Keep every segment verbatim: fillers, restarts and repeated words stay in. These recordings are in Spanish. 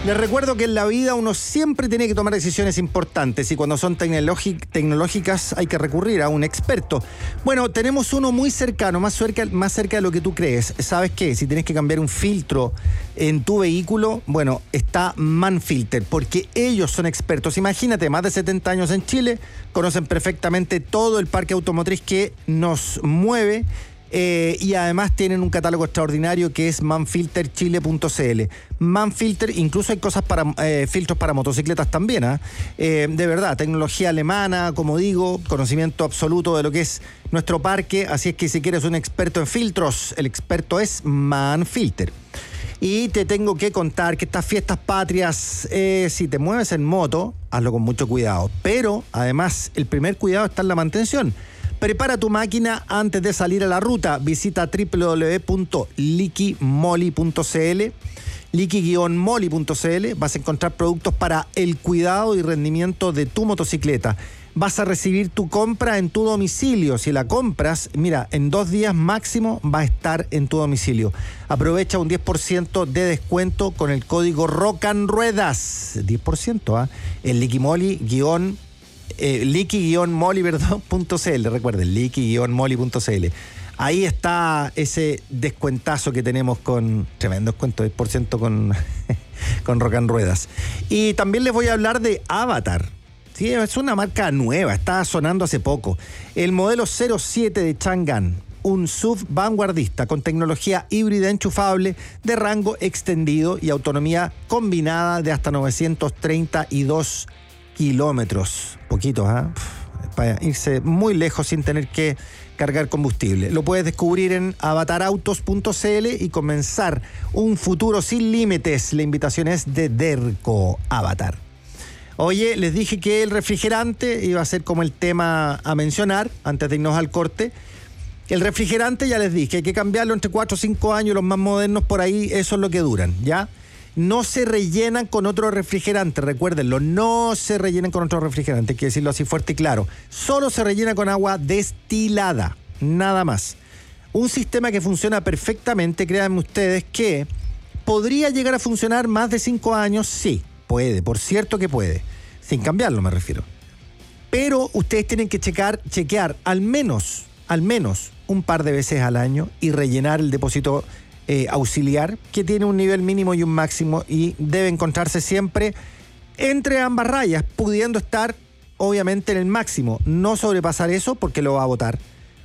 Les recuerdo que en la vida uno siempre tiene que tomar decisiones importantes y cuando son tecnologi- tecnológicas hay que recurrir a un experto. Bueno, tenemos uno muy cercano, más cerca, más cerca de lo que tú crees. ¿Sabes qué? Si tienes que cambiar un filtro en tu vehículo, bueno, está Manfilter, porque ellos son expertos. Imagínate, más de setenta años en Chile, conocen perfectamente todo el parque automotriz que nos mueve. Eh, y además tienen un catálogo extraordinario que es manfilter chile punto c l. Manfilter, incluso hay cosas para eh, filtros para motocicletas también, ¿eh? Eh, de verdad, tecnología alemana, como digo, conocimiento absoluto de lo que es nuestro parque, así es que si quieres un experto en filtros, el experto es Manfilter. Y te tengo que contar que estas fiestas patrias, eh, si te mueves en moto, hazlo con mucho cuidado, pero además el primer cuidado está en la mantención. Prepara tu máquina antes de salir a la ruta. Visita doble u doble u doble u punto liqui moly punto c l, liqui moly punto c l. Vas a encontrar productos para el cuidado y rendimiento de tu motocicleta. Vas a recibir tu compra en tu domicilio. Si la compras, mira, en dos días máximo va a estar en tu domicilio. Aprovecha un diez por ciento de descuento con el código ROCANRUEDAS. diez por ciento, ¿ah? ¿eh? En liquimoly guión Eh, liqui-moly, perdón, punto cl. Recuerden, liqui-moly punto cl. Ahí está ese descuentazo que tenemos con tremendo descuento, diez por ciento con, con Rock and Ruedas. Y también les voy a hablar de Avatar. Sí, es una marca nueva, está sonando hace poco. El modelo cero siete de Chang'an, un S U V vanguardista con tecnología híbrida enchufable de rango extendido y autonomía combinada de hasta novecientos treinta y dos kilómetros, poquitos, ¿ah? ¿eh? Para irse muy lejos sin tener que cargar combustible. Lo puedes descubrir en avatar autos punto c l y comenzar un futuro sin límites. La invitación es de Derco Avatar. Oye, les dije que el refrigerante iba a ser como el tema a mencionar antes de irnos al corte. El refrigerante, ya les dije, hay que cambiarlo entre cuatro o cinco años, los más modernos por ahí, eso es lo que duran, ¿ya? No se rellenan con otro refrigerante, recuérdenlo, no se rellenan con otro refrigerante, hay que decirlo así fuerte y claro. Solo se rellena con agua destilada, nada más. Un sistema que funciona perfectamente, créanme ustedes que podría llegar a funcionar más de cinco años, sí, puede, por cierto que puede, sin cambiarlo me refiero. Pero ustedes tienen que checar, chequear al menos, al menos un par de veces al año y rellenar el depósito Eh, auxiliar, que tiene un nivel mínimo y un máximo y debe encontrarse siempre entre ambas rayas, pudiendo estar obviamente en el máximo, no sobrepasar eso porque lo va a botar.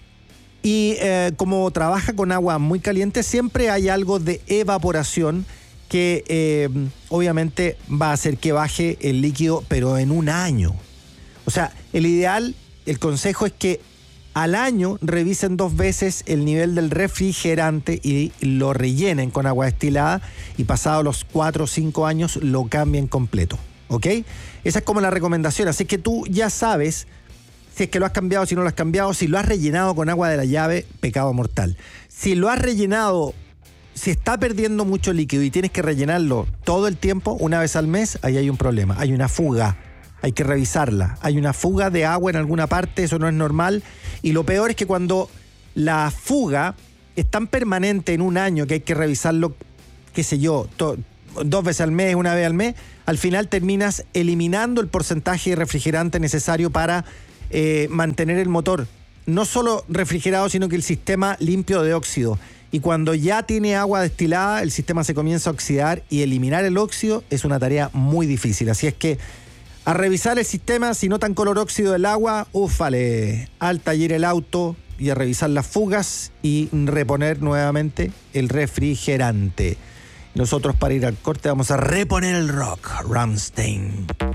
Y eh, como trabaja con agua muy caliente, siempre hay algo de evaporación que eh, obviamente va a hacer que baje el líquido, pero en un año. O sea, el ideal, el consejo es que al año revisen dos veces el nivel del refrigerante y lo rellenen con agua destilada y pasados los cuatro o cinco años lo cambien completo, ¿ok? Esa es como la recomendación, así que tú ya sabes si es que lo has cambiado, si no lo has cambiado, si lo has rellenado con agua de la llave, pecado mortal. Si lo has rellenado, si está perdiendo mucho líquido y tienes que rellenarlo todo el tiempo, una vez al mes, ahí hay un problema, hay una fuga. Hay que revisarla. Hay una fuga de agua en alguna parte, eso no es normal. Y lo peor es que cuando la fuga es tan permanente en un año que hay que revisarlo, qué sé yo, to- dos veces al mes, una vez al mes, al final terminas eliminando el porcentaje de refrigerante necesario para eh, mantener el motor no solo refrigerado, sino que el sistema limpio de óxido. Y cuando ya tiene agua destilada, el sistema se comienza a oxidar y eliminar el óxido es una tarea muy difícil. Así es que a revisar el sistema, si notan color óxido del agua, úfale, al taller el auto y a revisar las fugas y reponer nuevamente el refrigerante. Nosotros para ir al corte vamos a reponer el rock, Rammstein.